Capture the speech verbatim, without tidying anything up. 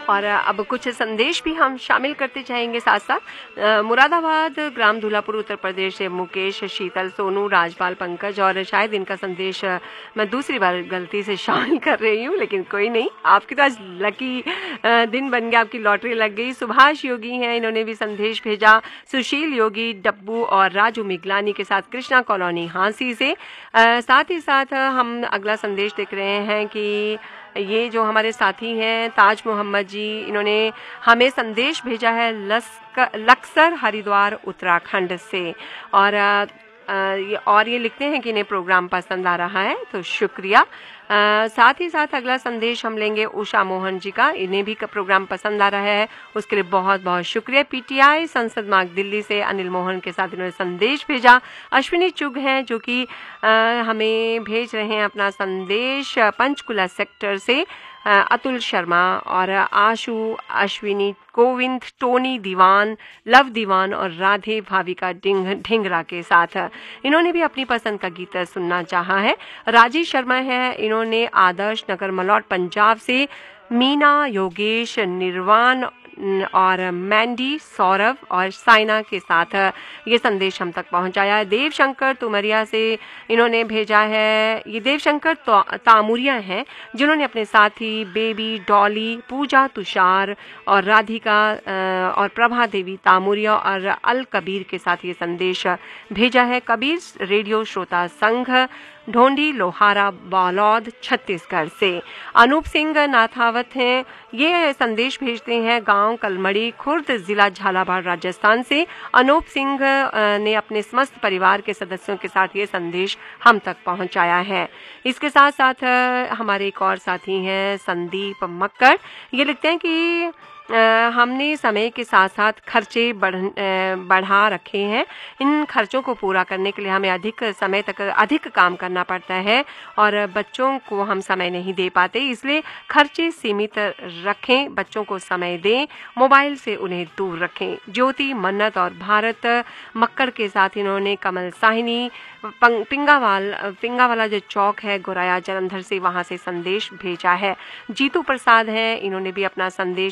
और अब कुछ संदेश भी हम शामिल करते जाएंगे साथ साथ। मुरादाबाद ग्राम धुलापुर उत्तर प्रदेश से मुकेश, शीतल, सोनू, राजपाल, पंकज, और शायद इनका संदेश मैं दूसरी बार गलती से शामिल कर रही हूँ, लेकिन कोई नहीं, आपकी तो आज लकी दिन बन गया, आपकी लॉटरी लग गई। सुभाष योगी हैं, इन्होंने भी संदेश भेजा। सुशील योगी, डब्बू और राजू मिगलानी के साथ कृष्णा कॉलोनी हांसी से। आ, साथ ही साथ हम अगला संदेश देख रहे हैं कि ये जो हमारे साथी हैं ताज मोहम्मद जी, इन्होंने हमें संदेश भेजा है लस्क लक्सर हरिद्वार उत्तराखंड से। और आ, ये और ये लिखते हैं कि इन्हें प्रोग्राम पसंद आ रहा है, तो शुक्रिया। आ, साथ ही साथ अगला संदेश हम लेंगे उषा मोहन जी का, इन्हें भी प्रोग्राम पसंद आ रहा है, उसके लिए बहुत बहुत शुक्रिया। पीटीआई संसद मार्ग दिल्ली से अनिल मोहन के साथ इन्होंने संदेश भेजा। अश्विनी चुग हैं जो कि हमें भेज रहे हैं अपना संदेश पंचकुला सेक्टर से। अतुल शर्मा और आशु, अश्विनी, गोविंद, टोनी दीवान, लव दीवान और राधे भाविका ढिंग ढिंगरा के साथ इन्होंने भी अपनी पसंद का गीत सुनना चाहा है। राजेश शर्मा है, इन्होंने आदर्श नगर मलौट पंजाब से। मीना, योगेश, निर्वाण और मैंडी, सौरभ और साइना के साथ ये संदेश हम तक पहुंचाया है। देवशंकर तुमरिया से इन्होंने भेजा है। ये देवशंकर तामुरिया हैं जिन्होंने अपने साथी बेबी, डॉली, पूजा, तुषार और राधिका और प्रभा देवी तामुरिया और अल कबीर के साथ ये संदेश भेजा है। कबीर रेडियो श्रोता संघ, ढोंडी, लोहारा, बालौद, छत्तीसगढ़ से। अनूप सिंह नाथावत हैं, ये संदेश भेजते हैं गांव कलमड़ी, खुर्द, जिला झालावाड़, राजस्थान से। अनूप सिंह ने अपने समस्त परिवार के सदस्यों के साथ ये संदेश हम तक पहुंचाया है। इसके साथ साथ हमारे एक और साथी हैं संदीप मक्कड़, ये लिखते हैं कि आ, हमने समय के साथ साथ खर्चे बढ़ बढ़ा रखे हैं। इन खर्चों को पूरा करने के लिए हमें अधिक समय तक अधिक काम करना पड़ता है और बच्चों को हम समय नहीं दे पाते, इसलिए खर्चे सीमित रखें, बच्चों को समय दें, मोबाइल से उन्हें दूर रखें। ज्योति, मन्नत और भारत मक्कड़ के साथ इन्होंने कमल साहिनी, पिंगावाल पिंगावाला जो चौक है गोराया जलंधर से, वहां से संदेश भेजा है। जीतू प्रसाद हैं, इन्होंने भी अपना संदेश